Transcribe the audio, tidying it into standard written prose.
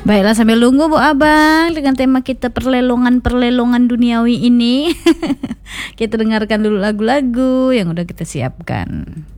Baiklah, sambil nunggu Bu Abang dengan tema kita perlelongan duniawi ini. Kita dengarkan dulu lagu-lagu yang udah kita siapkan.